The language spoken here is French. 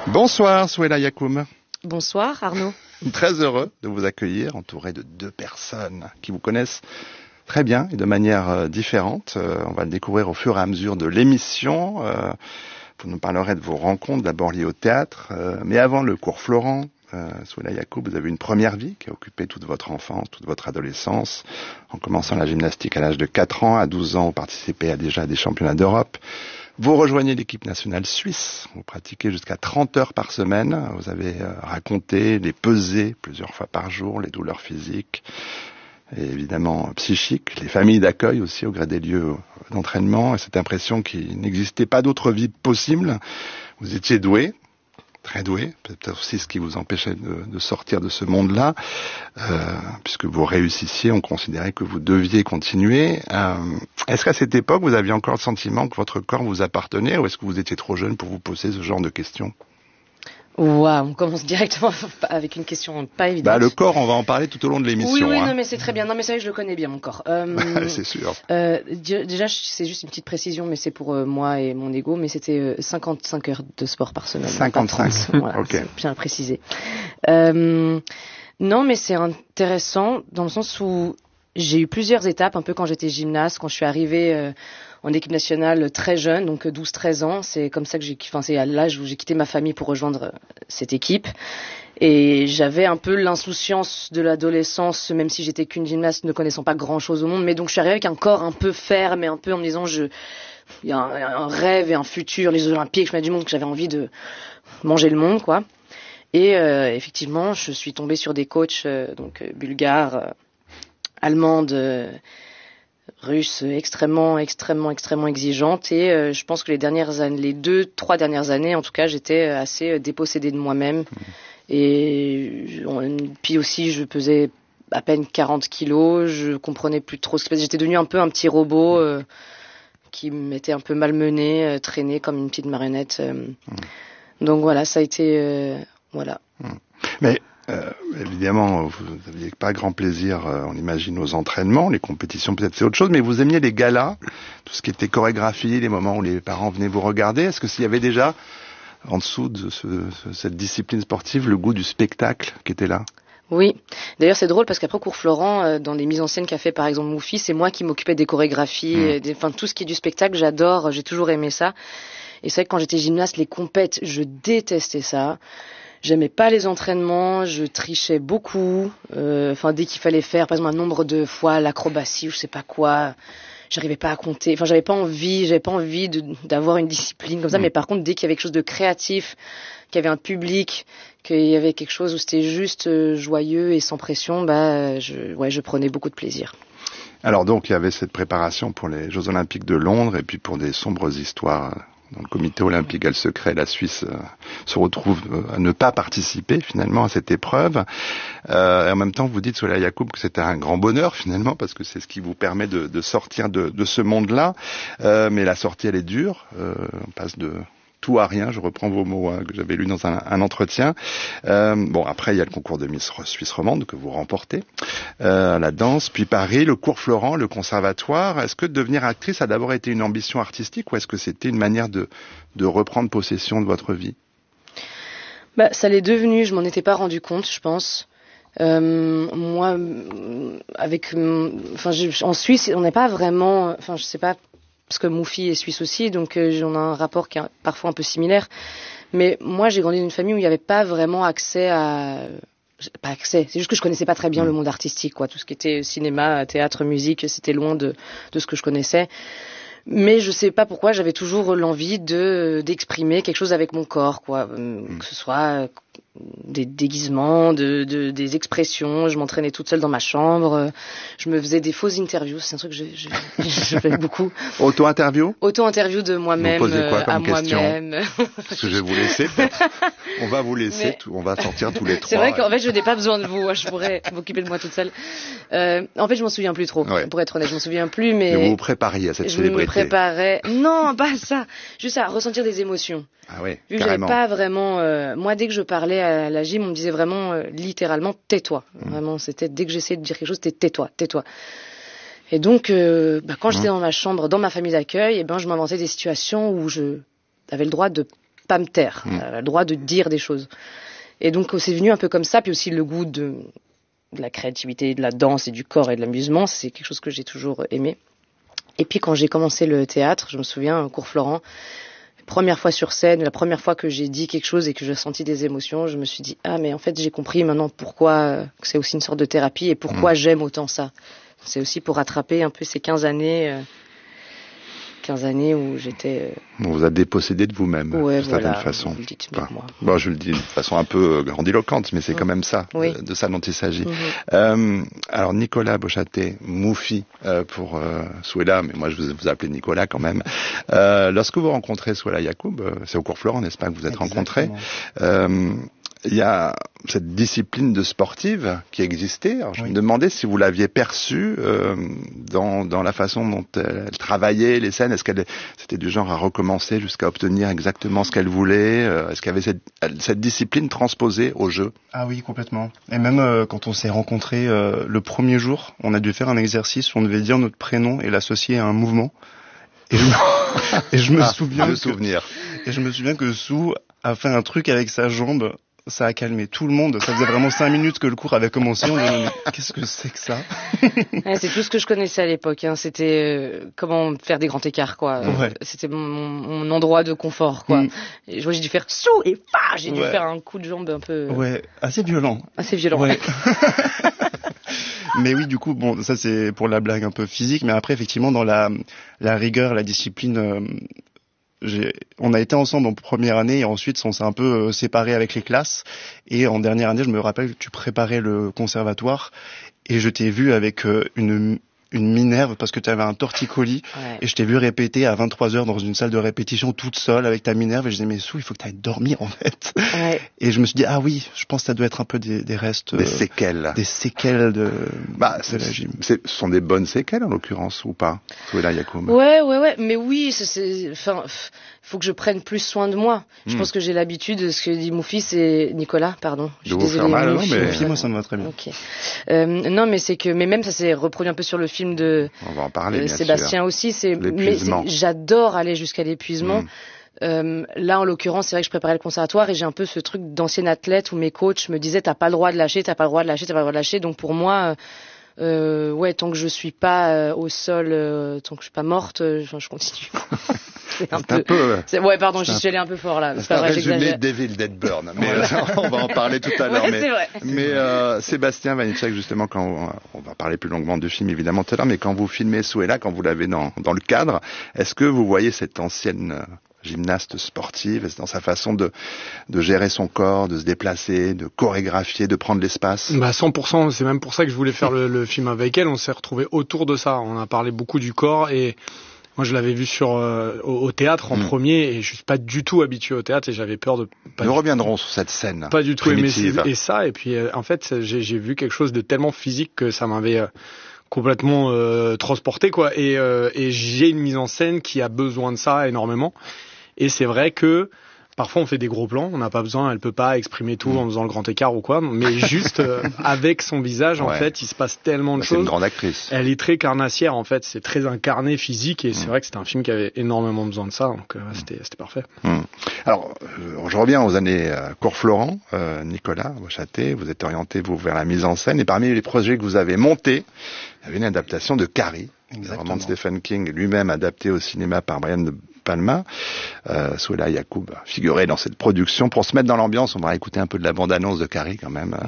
Bonsoir Souhaila Yacoum. Bonsoir Arnaud. Très heureux de vous accueillir, entouré de deux personnes qui vous connaissent très bien et de manière différente. On va le découvrir au fur et à mesure de l'émission. Vous nous parlerez de vos rencontres, d'abord liées au théâtre. Mais avant le cours Florent, Souhaila Yacoum, vous avez une première vie qui a occupé toute votre enfance, toute votre adolescence. En commençant la gymnastique à l'âge de 4 ans, à 12 ans, vous participez déjà à des championnats d'Europe. Vous rejoignez l'équipe nationale suisse, vous pratiquez jusqu'à 30 heures par semaine, vous avez raconté les pesées plusieurs fois par jour, les douleurs physiques et évidemment psychiques, les familles d'accueil aussi au gré des lieux d'entraînement et cette impression qu'il n'existait pas d'autre vie possible. Vous étiez doué, très doué, peut-être aussi ce qui vous empêchait de sortir de ce monde-là, puisque vous réussissiez, on considérait que vous deviez continuer. Est-ce qu'à cette époque, vous aviez encore le sentiment que votre corps vous appartenait, ou est-ce que vous étiez trop jeune pour vous poser ce genre de questions ? Waouh, on commence directement avec une question pas évidente. Le corps, on va en parler tout au long de l'émission. Oui, non, mais c'est très bien. Non, mais ça, je le connais bien, mon corps. C'est sûr. Déjà, c'est juste une petite précision, mais c'est pour moi et mon ego, mais c'était 55 heures de sport par semaine. 55, voilà, ok. C'est bien précisé. Non, mais c'est intéressant dans le sens où j'ai eu plusieurs étapes, un peu quand j'étais gymnaste, quand je suis arrivée en équipe nationale très jeune, donc 12-13 ans. C'est comme ça que c'est à l'âge où j'ai quitté ma famille pour rejoindre cette équipe. Et j'avais un peu l'insouciance de l'adolescence, même si j'étais qu'une gymnaste ne connaissant pas grand chose au monde. Mais donc je suis arrivée avec un corps un peu ferme et un peu en me disant il y a un rêve et un futur, les Olympiques, chemin du monde, que j'avais envie de manger le monde, quoi. Et effectivement, je suis tombée sur des coachs bulgares, allemandes, russes, extrêmement exigeantes. Et je pense que les 2-3 dernières années, en tout cas, j'étais assez dépossédée de moi-même. Et puis aussi, je pesais à peine 40 kilos. Je comprenais plus trop ce qui se passait. J'étais devenue un peu un petit robot qui m'était un peu malmené, traîné comme une petite marionnette. Donc voilà, ça a été... voilà. Mais évidemment, vous n'aviez pas grand plaisir, on imagine, aux entraînements, les compétitions, peut-être c'est autre chose, mais vous aimiez les galas, tout ce qui était chorégraphie, les moments où les parents venaient vous regarder. Est-ce que s'il y avait déjà, en dessous de cette discipline sportive, le goût du spectacle qui était là ? Oui, d'ailleurs c'est drôle parce qu'après cours Florent, dans les mises en scène qu'a fait par exemple Moufi, c'est moi qui m'occupais des chorégraphies, tout ce qui est du spectacle, j'adore, j'ai toujours aimé ça. Et c'est vrai que quand j'étais gymnaste, les compètes, je détestais ça. J'aimais pas les entraînements, je trichais beaucoup. Dès qu'il fallait faire, par exemple, un nombre de fois l'acrobatie ou je sais pas quoi, j'arrivais pas à compter. J'avais pas envie d'avoir une discipline comme ça. Mais par contre, dès qu'il y avait quelque chose de créatif, qu'il y avait un public, qu'il y avait quelque chose où c'était juste joyeux et sans pression, je prenais beaucoup de plaisir. Alors donc, il y avait cette préparation pour les Jeux Olympiques de Londres et puis pour des sombres histoires. Dans le comité olympique, elle secret, la Suisse se retrouve à ne pas participer finalement à cette épreuve. Et en même temps, vous dites, Souhaila Yacoum, que c'était un grand bonheur finalement, parce que c'est ce qui vous permet de sortir de ce monde-là. Mais la sortie, elle est dure. On passe de tout à rien, je reprends vos mots que j'avais lus dans un entretien. Après, il y a le concours de Miss Suisse romande que vous remportez, la danse, puis Paris, le cours Florent, le conservatoire. Est-ce que devenir actrice a d'abord été une ambition artistique ou est-ce que c'était une manière de reprendre possession de votre vie ? Ça l'est devenu, je m'en étais pas rendu compte, je pense. Moi, en Suisse, on n'est pas vraiment, je sais pas, parce que Moufi est suisse aussi, donc on a un rapport qui est parfois un peu similaire. Mais moi, j'ai grandi dans une famille où il n'y avait pas vraiment accès à... Pas accès, c'est juste que je connaissais pas très bien le monde artistique, quoi. Tout ce qui était cinéma, théâtre, musique, c'était loin de ce que je connaissais. Mais je sais pas pourquoi, j'avais toujours l'envie d'exprimer quelque chose avec mon corps, quoi. Que ce soit des déguisements, des expressions. Je m'entraînais toute seule dans ma chambre. Je me faisais des fausses interviews. C'est un truc que je fais beaucoup. Auto-interview de moi-même vous posez quoi comme à question moi-même. Parce que je vais vous laisser peut-être. On va vous laisser, on va sortir tous les trois. C'est vrai qu'en fait, je n'ai pas besoin de vous. Je pourrais m'occuper de moi toute seule. En fait, je m'en souviens plus trop. Ouais. Pour être honnête, je m'en souviens plus. Mais vous vous prépariez à cette célébrité. Je me préparais. Non, pas ça. Juste à ressentir des émotions. Ah oui, vu que j'avais pas vraiment... moi, dès que je parlais à la gym, on me disait vraiment, littéralement, tais-toi. Vraiment, c'était, dès que j'essayais de dire quelque chose, c'était tais-toi. Et donc, quand j'étais dans ma chambre, dans ma famille d'accueil, je m'inventais des situations où je avais le droit de pas me taire. Elle a le droit de dire des choses. Et donc, c'est venu un peu comme ça. Puis aussi, le goût de la créativité, de la danse et du corps et de l'amusement, c'est quelque chose que j'ai toujours aimé. Et puis, quand j'ai commencé le théâtre, je me souviens, au cours Florent, première fois sur scène, la première fois que j'ai dit quelque chose et que j'ai senti des émotions, je me suis dit, ah, mais en fait, j'ai compris maintenant pourquoi que c'est aussi une sorte de thérapie et pourquoi j'aime autant ça. C'est aussi pour rattraper un peu ces 15 années où j'étais... On vous a dépossédé de vous-même, d'une certaine façon. Vous le dites mieux que moi. Bon, je le dis de façon un peu grandiloquente, mais c'est quand même ça, de ça dont il s'agit. Alors, Nicolas Beauchâté, Moufi, pour Souheila, mais moi je vous appelez Nicolas quand même. Lorsque vous rencontrez Souheila Yacoub, c'est au cours Florent, n'est-ce pas, que vous êtes rencontrés. Il y a cette discipline de sportive qui existait. Alors, je me demandais si vous l'aviez perçue dans la façon dont elle travaillait les scènes. Est-ce qu'elle c'était du genre à recommencer jusqu'à obtenir exactement ce qu'elle voulait? Est-ce qu'il y avait cette discipline transposée au jeu? Ah oui, complètement. Et même quand on s'est rencontrés le premier jour, on a dû faire un exercice où on devait dire notre prénom et l'associer à un mouvement. Et je me souviens que Sou a fait un truc avec sa jambe. Ça a calmé tout le monde. Ça faisait vraiment 5 minutes que le cours avait commencé. On disait, mais qu'est-ce que c'est que ça? C'est tout ce que je connaissais à l'époque. C'était comment faire des grands écarts, quoi. C'était mon endroit de confort, quoi. Et j'ai dû faire sous et pas. J'ai dû faire un coup de jambe un peu. Assez violent. Ouais. Mais oui, du coup, bon, ça c'est pour la blague un peu physique. Mais après, effectivement, dans la rigueur, la discipline. On a été ensemble en première année et ensuite on s'est un peu séparés avec les classes. Et en dernière année, je me rappelle que tu préparais le conservatoire et je t'ai vu avec une minerve parce que tu avais un torticolis et je t'ai vu répéter à 23h dans une salle de répétition toute seule avec ta minerve et je disais mais Sou, il faut que tu ailles dormir en fait. Et je me suis dit ah oui, je pense que ça doit être un peu des restes, des séquelles de la gym. Ce sont des bonnes séquelles en l'occurrence ou pas, Souheila Yacoub? Ouais, mais oui, faut que je prenne plus soin de moi. Je pense que j'ai l'habitude de ce que dit Moufi, c'est Nicolas, pardon. Je suis désolée. Moufi, moi ça me va très bien. Non, mais c'est que, mais même ça s'est reproduit un peu sur le film de on va en parler, bien Sébastien sûr. Aussi. J'adore aller jusqu'à l'épuisement. Là, en l'occurrence, c'est vrai que je préparais le conservatoire et j'ai un peu ce truc d'ancien athlète où mes coachs me disaient t'as pas le droit de lâcher. Donc pour moi, tant que je suis pas au sol, tant que je suis pas morte, je continue. Pardon, j'y suis allé un peu fort là. C'est un résumé d'Evil Dead Burn, mais on va en parler tout à l'heure. Mais Sébastien Vanitschek, justement, quand on va parler plus longuement du film évidemment tout à l'heure, mais quand vous filmez Souheila, quand vous l'avez dans le cadre, est-ce que vous voyez cette ancienne gymnaste sportive dans sa façon de gérer son corps, de se déplacer, de chorégraphier, de prendre l'espace? 100%, c'est même pour ça que je voulais faire le film avec elle. On s'est retrouvés autour de ça. On a parlé beaucoup du corps et moi je l'avais vu au théâtre en premier et je suis pas du tout habitué au théâtre et j'avais peur de... Nous reviendrons sur cette scène. Pas du tout aimé ça et puis en fait j'ai vu quelque chose de tellement physique que ça m'avait complètement transporté quoi et j'ai une mise en scène qui a besoin de ça énormément. Et c'est vrai que parfois on fait des gros plans, on n'a pas besoin, elle peut pas exprimer tout en faisant le grand écart ou quoi, mais juste avec son visage en fait, il se passe tellement de choses. C'est une grande actrice. Elle est très carnassière en fait, c'est très incarné physique et c'est vrai que c'était un film qui avait énormément besoin de ça, donc c'était parfait. Alors, je reviens aux années cours Florent, Nicolas Beauchâté, vous êtes orienté vers la mise en scène et parmi les projets que vous avez montés, il y avait une adaptation de Carrie, un roman de Stephen King, lui-même adapté au cinéma par Brian De Palma. Souheila Yacoub figurait dans cette production. Pour se mettre dans l'ambiance, on va écouter un peu de la bande-annonce de Carrie quand même.